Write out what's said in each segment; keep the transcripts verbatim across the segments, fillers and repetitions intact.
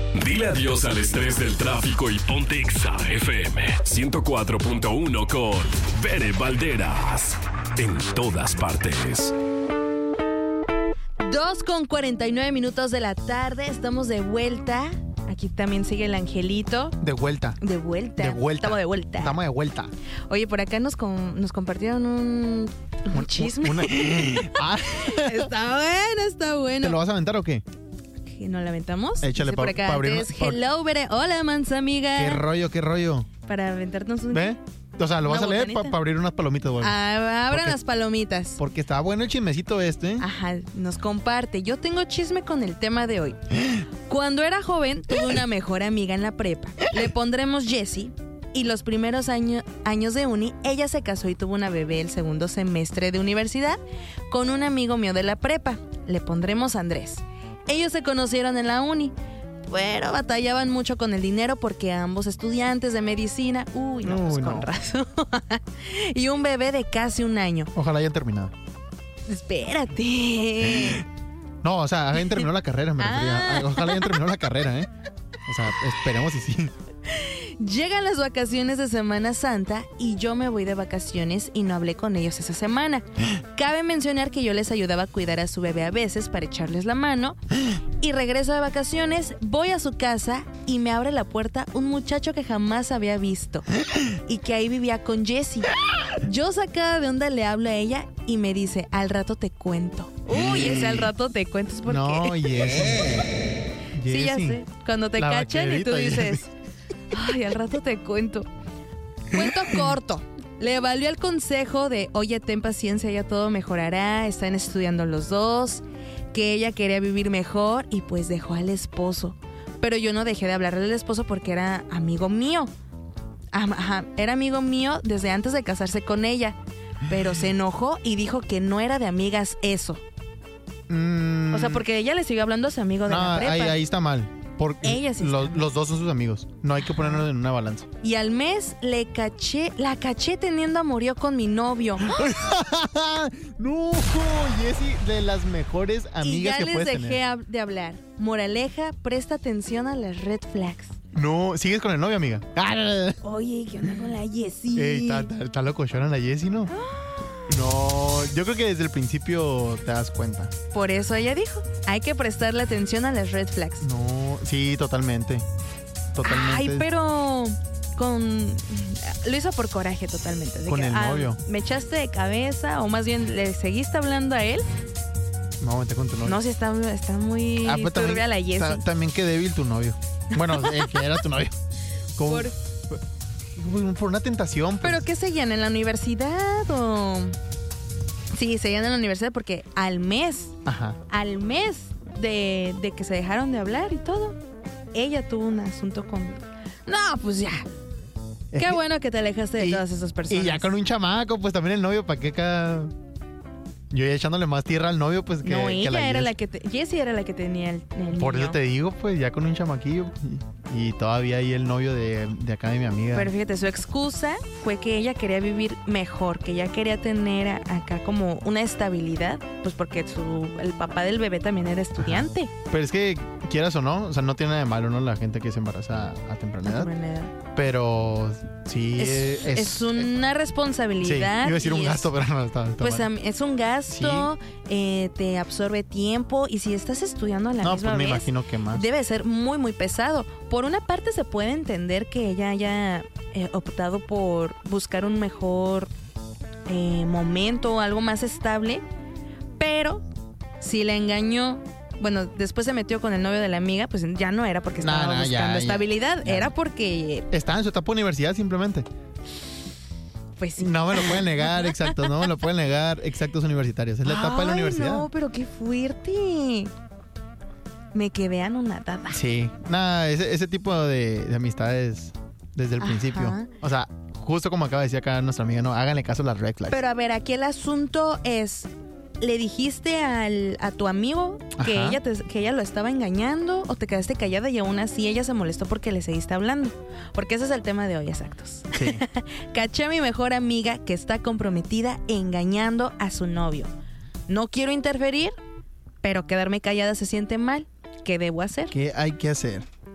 Dile adiós al estrés del tráfico y ponte Exa F M ciento cuatro punto uno con Bere Valderas. En todas partes. dos con cuarenta y nueve minutos de la tarde. Estamos de vuelta. Aquí también sigue el angelito. De vuelta. De vuelta. De vuelta. Estamos de vuelta. Estamos de vuelta. Oye, por acá nos, con, nos compartieron un, un, un chisme. Una... ah. Está bueno, está bueno. ¿Te lo vas a aventar o qué? ¿Nos la aventamos? Échale pa, por acá. Pa abrir, pa... Hello, Bere. Hola, mansa amiga. ¿Qué rollo, qué rollo? Para aventarnos un... ¿Ve? O sea, lo vas a leer para pa abrir unas palomitas, güey. Ah, abran las palomitas. Porque está bueno el chismecito este. Ajá, nos comparte. Yo tengo chisme con el tema de hoy. Cuando era joven, tuve una mejor amiga en la prepa. Le pondremos Jessie. Y los primeros año, años de uni, ella se casó y tuvo una bebé el segundo semestre de universidad con un amigo mío de la prepa. Le pondremos Andrés. Ellos se conocieron en la uni, pero batallaban mucho con el dinero porque ambos estudiantes de medicina, uy, no, uy, pues no. con razón, y un bebé de casi un año. Ojalá hayan terminado. Espérate. No, o sea, hayan terminado la carrera, me refería. Ah. Ojalá hayan terminado la carrera, ¿eh? O sea, esperemos y sí. Llegan las vacaciones de Semana Santa y yo me voy de vacaciones y no hablé con ellos esa semana. Cabe mencionar que yo les ayudaba a cuidar a su bebé a veces para echarles la mano. Y regreso de vacaciones, voy a su casa y me abre la puerta un muchacho que jamás había visto y que ahí vivía con Jessie. Yo sacada de onda le hablo a ella y me dice, al rato te cuento. Uy, ese al rato te cuento es porque... No, Jessie. Sí, ya sé. Cuando te la cachan y tú dices... Ay, al rato te cuento. Cuento corto. Le valió el consejo de, oye, ten paciencia, ya todo mejorará, están estudiando los dos, que ella quería vivir mejor y pues dejó al esposo. Pero yo no dejé de hablarle al esposo porque era amigo mío. Ajá, era amigo mío desde antes de casarse con ella. Pero se enojó y dijo que no era de amigas eso. Mm. O sea, porque ella le siguió hablando a su amigo de no, la prepa. Ahí, ahí está mal. Porque ella sí los, los dos son sus amigos. No hay que ponernos en una balanza. Y al mes le caché, la caché teniendo amorío con mi novio. No, Jessie, de las mejores amigas que puedes tener. Y ya les dejé de hablar. Moraleja, presta atención a las red flags. No, ¿sigues con el novio, amiga? Oye, ¿qué onda con la Jessie? Ey, está loco, lloran la Jessie, ¿no? No, yo creo que desde el principio te das cuenta. Por eso ella dijo, hay que prestarle atención a las red flags. No, sí, totalmente. Totalmente. Ay, pero con... Lo hizo por coraje totalmente. De con que, el ah, novio. ¿Me echaste de cabeza o más bien le seguiste hablando a él? No, vete con tu novio. No, sí está, está muy ah, pues turbia la Jessie. Ta, también qué débil tu novio. Bueno, el que era tu novio. ¿Cómo? Por... Por una tentación. Pues. ¿Pero qué seguían? ¿En la universidad o...? Sí, seguían en la universidad porque al mes, Ajá. al mes de, de que se dejaron de hablar y todo, ella tuvo un asunto con... No, pues ya. Qué es bueno que te alejaste de y, todas esas personas. Y ya con un chamaco, pues también el novio, ¿para qué acá...? Yo ya echándole más tierra al novio, pues que... No, que ella la era Jess. la que... Te, Jessie era la que tenía el, el Por niño. eso te digo, pues ya con un chamaquillo. Y, y todavía ahí el novio de, de acá de mi amiga. Pero fíjate, su excusa fue que ella quería vivir mejor, que ella quería tener a, acá como una estabilidad, pues porque su el papá del bebé también era estudiante. Ajá. Pero es que, quieras o no, o sea, no tiene nada de malo, ¿no? La gente que se embaraza a temprana edad. A temprana edad. Pero sí es, es, es una responsabilidad. Sí, iba a decir un gasto, es, pero no está, está pues mal. es un gasto, sí. eh, te absorbe tiempo y si estás estudiando a la no, misma pues me vez, imagino que más. Debe ser muy muy pesado. Por una parte se puede entender que ella haya eh, optado por buscar un mejor eh, momento, algo más estable, pero si la engañó. Bueno, después se metió con el novio de la amiga, pues ya no era porque estaba nah, nah, buscando ya, estabilidad, ya, ya. Era porque... Estaba en su etapa universidad simplemente. Pues sí. No me lo pueden negar, exacto, no me lo pueden negar, exactos universitarios. Es la etapa Ay, de la universidad. No, pero qué fuerte. Me quedé anonadada. Sí, nada, ese, ese tipo de, de amistades desde el Ajá. principio. O sea, justo como acaba de decir acá nuestra amiga, no, háganle caso a las red flags. Pero a ver, aquí el asunto es... ¿Le dijiste al, a tu amigo que ella, te, que ella lo estaba engañando o te quedaste callada y aún así ella se molestó porque le seguiste hablando? Porque ese es el tema de hoy, exactos. Sí. Caché a mi mejor amiga que está comprometida engañando a su novio. No quiero interferir, pero quedarme callada se siente mal. ¿Qué debo hacer? ¿Qué hay que hacer?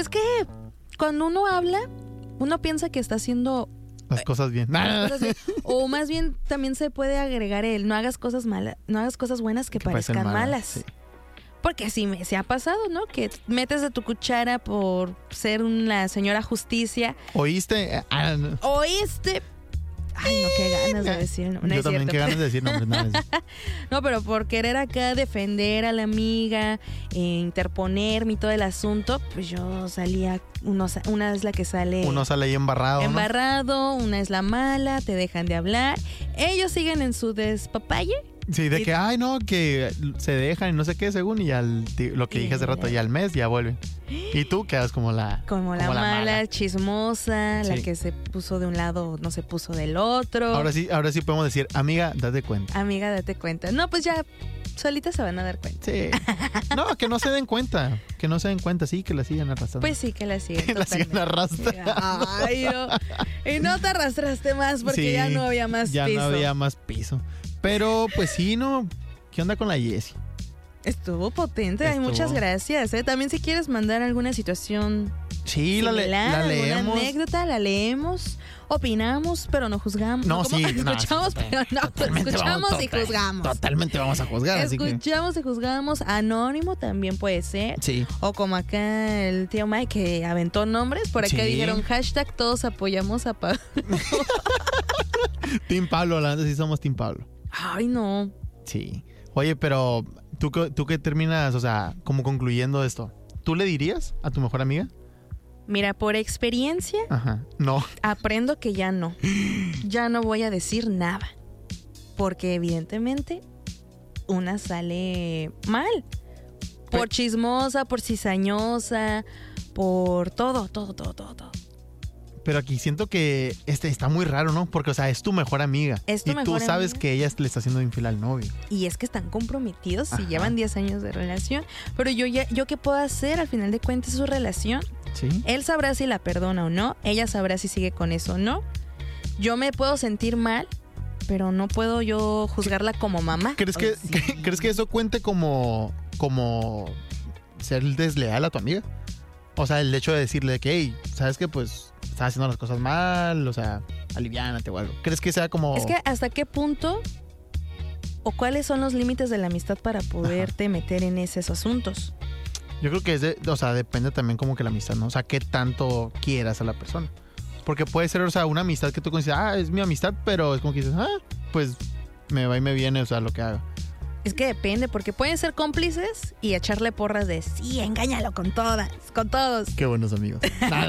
Es que cuando uno habla, uno piensa que está haciendo las cosas bien. las cosas bien. O más bien también se puede agregar el no hagas cosas malas, no hagas cosas buenas que, que parezcan malas. malas. Sí. Porque sí me se ha pasado, ¿no? Que metes de tu cuchara por ser una señora justicia. ¿Oíste? Ah, no. ¿Oíste? Ay, no, qué ganas de decir. No, no Yo es también, cierto. qué ganas de decir nombres. No, no, pero por querer acá defender a la amiga, eh, interponerme y todo el asunto, pues yo salía, uno, una es la que sale... Uno sale ahí embarrado, Embarrado, ¿no? Una es la mala, te dejan de hablar. Ellos siguen en su despapalle. Sí, de y, que, ay, no, que se dejan y no sé qué, según, y al, lo que dije hace rato, y al mes ya vuelven. Y tú quedas como la Como la, como la mala, mala, chismosa, sí. La que se puso de un lado, no se puso del otro. Ahora sí, ahora sí podemos decir, amiga, date cuenta. Amiga, date cuenta. No, pues ya solitas se van a dar cuenta. Sí. No, que no se den cuenta. Que no se den cuenta, sí, que la sigan arrastrando. Pues sí, que la sigan. Que la sigan arrastrando. Ay, no. Y no te arrastraste más porque sí, ya no había más ya piso. Ya no había más piso. Pero, pues sí, ¿no? ¿Qué onda con la Jessie? Estuvo potente. Estuvo. Ay, muchas gracias. ¿eh? También si quieres mandar alguna situación sí, similar, la, le la leemos. Alguna anécdota, la leemos. Opinamos, pero no juzgamos. No, sí. Escuchamos, no, pero no. Escuchamos vamos, y total, juzgamos. Totalmente vamos a juzgar. Escuchamos así que... y juzgamos. Anónimo también puede ser. Sí. O como acá el tío Mike que aventó nombres. Por acá sí. Dijeron hashtag todos apoyamos a Pablo. Team Pablo, la verdad sí somos Team Pablo. Ay, no. Sí. Oye, pero ¿tú, tú qué terminas, o sea, como concluyendo esto? ¿Tú le dirías a tu mejor amiga? Mira, por experiencia, ajá, no. Aprendo que ya no. Ya no voy a decir nada. Porque evidentemente una sale mal. Por chismosa, por cizañosa, por todo, todo, todo, todo, todo. Pero aquí siento que este está muy raro, ¿no? Porque, o sea, es tu mejor amiga. Es tu y mejor tú sabes amiga. Que ella le está haciendo infiel al novio. Y es que están comprometidos y llevan diez años de relación. Pero yo ya, ¿yo qué puedo hacer? Al final de cuentas es su relación. Sí. Él sabrá si la perdona o no. Ella sabrá si sigue con eso o no. Yo me puedo sentir mal, pero no puedo yo juzgarla como mamá. ¿Crees que, sí. que, ¿crees que eso cuente como, como ser desleal a tu amiga? O sea, el hecho de decirle que, hey, ¿sabes qué? Pues estás haciendo las cosas mal, o sea, aliviánate o algo. ¿Crees que sea como...? Es que hasta qué punto o cuáles son los límites de la amistad para poderte Ajá. meter en esos asuntos. Yo creo que es de, o sea, depende también como que la amistad, ¿no? O sea, qué tanto quieras a la persona. Porque puede ser, o sea, una amistad que tú consideras, ah, es mi amistad, pero es como que dices, ah, pues me va y me viene, o sea, lo que haga. Es que depende, porque pueden ser cómplices y echarle porras de sí, engáñalo con todas, con todos. Qué buenos amigos.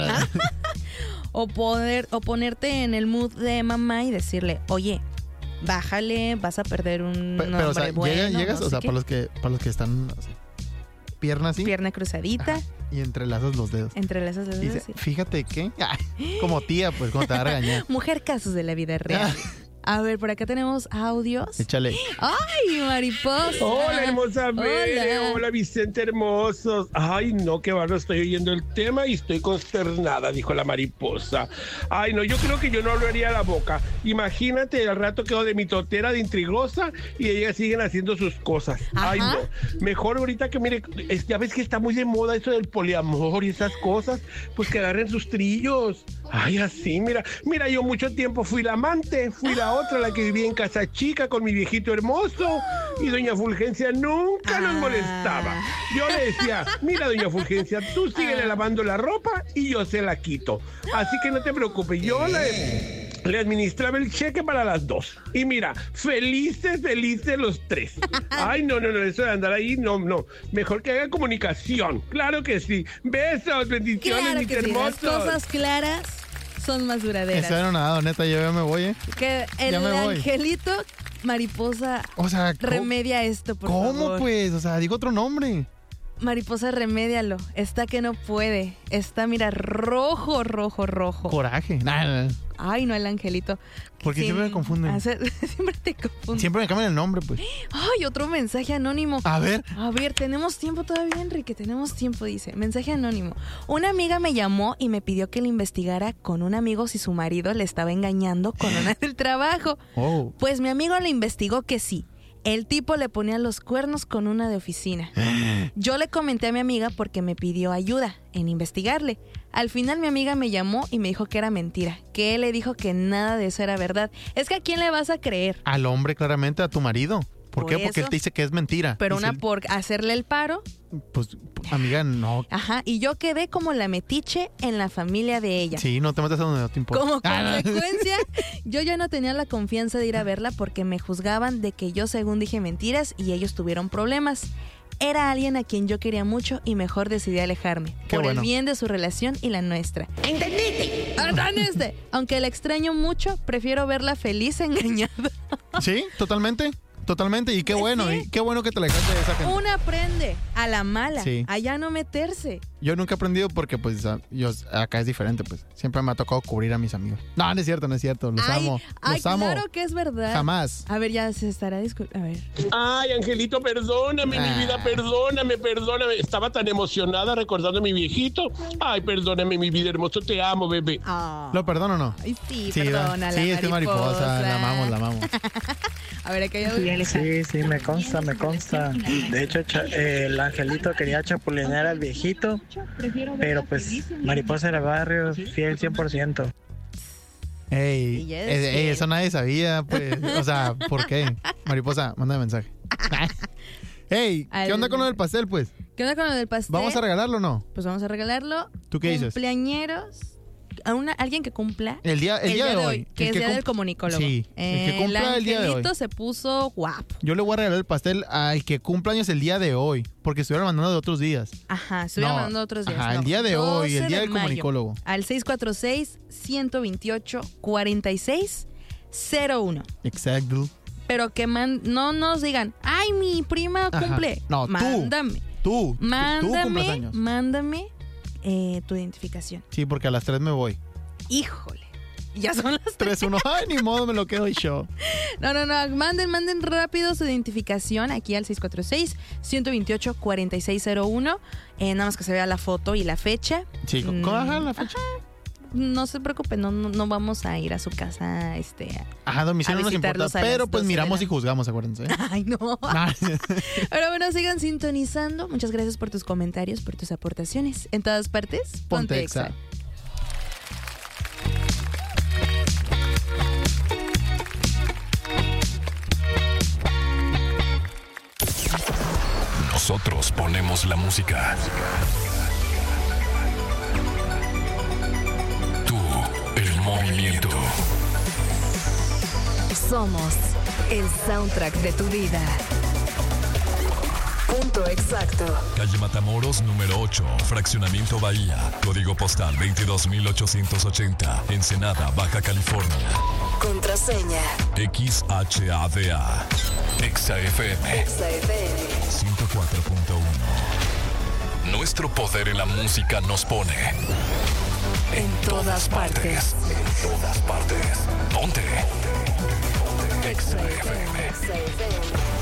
o, poder, o ponerte en el mood de mamá y decirle, oye, bájale, vas a perder un pero, nombre pero, o sea, bueno. Llegas, llegas no o sé sea, qué. para los que para los que están así, pierna así. Pierna cruzadita. Ajá, y entrelazas los dedos. Entrelazas los dedos, dice, sí. Fíjate que, como tía, pues, como te va a regañar. Mujer casos de la vida real. A ver, por acá tenemos audios. Échale. ¡Ay, mariposa! Hola, hermosa Bere. Hola. Hola, Vicente hermosos. Ay, no, qué barro, estoy oyendo el tema y estoy consternada, dijo la mariposa. Ay, no, yo creo que yo no hablaría la boca. Imagínate, al rato quedo de mi totera de intrigosa y ellas siguen haciendo sus cosas. Ajá. Ay, no. Mejor ahorita que, mire, es, ya ves que está muy de moda eso del poliamor y esas cosas, pues que agarren sus trillos. Ay, así, mira. Mira, yo mucho tiempo fui la amante, fui la otra, la que vivía en casa chica con mi viejito hermoso, y doña Fulgencia nunca nos molestaba. Yo le decía, mira, doña Fulgencia, tú síguele lavando la ropa y yo se la quito. Así que no te preocupes, yo le, le administraba el cheque para las dos. Y mira, felices, felices los tres. Ay, no, no, no, eso de andar ahí, no, no. Mejor que haga comunicación. Claro que sí. Besos, bendiciones, Claro mis que sí, hermosos. las cosas claras son más duraderas. Eso era nada, neta, yo ya me voy, ¿eh? Que el Ya me voy. angelito mariposa O sea, remedia esto, por ¿cómo favor. pues? O sea, digo otro nombre. Mariposa, remédialo. Está que no puede. Está, mira, rojo, rojo, rojo. Coraje. Nah, nah, nah. Ay, no, el angelito. Porque Sí, siempre me confunden. hace- siempre te confunden. Siempre me cambian el nombre, pues. Ay, otro mensaje anónimo. A ver. A ver, tenemos tiempo todavía, Enrique, tenemos tiempo, dice. Mensaje anónimo. Una amiga me llamó y me pidió que le investigara con un amigo si su marido le estaba engañando con una del trabajo. Oh. Pues mi amigo le investigó que sí. El tipo le ponía los cuernos con una de oficina. Yo le comenté a mi amiga porque me pidió ayuda en investigarle. Al final mi amiga me llamó y me dijo que era mentira, que él le dijo que nada de eso era verdad. Es que ¿a quién le vas a creer? Al hombre, claramente, a tu marido. ¿Por, Por qué? eso. Porque él te dice que es mentira. Pero Y una si- por hacerle el paro. Pues, amiga, no. Ajá, y yo quedé como la metiche en la familia de ella. Sí, no te metas a donde no te importa. Como Ah, no. consecuencia, yo ya no tenía la confianza de ir a verla porque me juzgaban de que yo según dije mentiras y ellos tuvieron problemas. Era alguien a quien yo quería mucho y mejor decidí alejarme. Qué por bueno. el bien de su relación y la nuestra. ¿Entendiste? ¿Entendiste? Aunque la extraño mucho, prefiero verla feliz engañada. Sí, totalmente. Totalmente. Y qué bueno. Sí. Y qué bueno que te alejaste de esa gente. Una aprende a la mala, Sí. a ya no meterse. Yo nunca he aprendido porque, pues, a- yo, acá es diferente, pues. Siempre me ha tocado cubrir a mis amigos. No, no es cierto, no es cierto. Los ay, amo. ay, Los amo. claro que es verdad. Jamás. A ver, ya se estará disculpando. A ver. Ay, Angelito, perdóname, Ah. mi vida, perdóname, perdóname. Estaba tan emocionada recordando a mi viejito. Ay, perdóname, mi vida hermoso, te amo, bebé. Ah. ¿Lo perdono o no? Ay, sí, Sí, ¿verdad? perdónala, Sí, es que es mariposa. La amamos, la amamos. A ver, acá ya... Sí, sí, me consta, me consta. De hecho, cha- eh, el angelito quería chapulinear al viejito, pero pues mariposa del barrio, fiel cien por ciento. Ey, Ella es eh, ey, fiel. eso nadie sabía, pues. O sea, ¿por qué? Mariposa, mándame mensaje. Ey, ¿qué Al- onda con lo del pastel, pues? ¿Qué onda con lo del pastel? ¿Vamos a regalarlo o no? Pues vamos a regalarlo. ¿Tú qué dices? Cumpleañeros. A una, alguien que cumpla. El día, el día de hoy. Que El es día cum- del comunicólogo. Sí, el que Eh, cumpla el día de hoy. angelito se puso guapo. Yo le voy a regalar el pastel al que cumpla años el día de hoy, porque estuvieron mandando de otros días. Ajá, estuvieron No, mandando otros días. ajá, no. el día de hoy, el doce día de del mayo, comunicólogo. Al seis cuatro seis, uno dos ocho, cuatro seis cero uno. Exacto. Pero que man- no nos digan, ay, mi prima Ajá. cumple. No, tú. Mándame. Tú, tú cumples Mándame, años. mándame eh, tu identificación. Sí, porque a las tres me voy. Híjole. Ya son las tres. tres uno. Ay, ni modo, me lo quedo y yo. No, no, no. Manden, manden rápido su identificación aquí al seis cuatro seis, uno dos ocho, cuatro seis cero uno. Eh, nada más que se vea la foto y la fecha. Sí, con, Mm, con- ajá, la fecha. No se preocupen, no, no, no vamos a ir a su casa. Este, a- Ajá, domicilio a no nos importa, visitarlos a las pero pues doce de miramos la- y juzgamos, acuérdense. Ay, no. Ah, Pero bueno, sigan sintonizando. Muchas gracias por tus comentarios, por tus aportaciones. En todas partes, ponte Pontexa. Exa. Nosotros ponemos la música. Tú, el movimiento. Somos el soundtrack de tu vida. Punto exacto. Calle Matamoros, número ocho, Fraccionamiento Bahía. Código postal veintidós mil ochocientos ochenta, Ensenada, Baja California. Contraseña. X H A D A. Exa F M Exa F M. ciento cuatro punto uno. Nuestro poder en la música nos pone En todas partes. En todas partes. Ponte. Exa F M. Exa F M.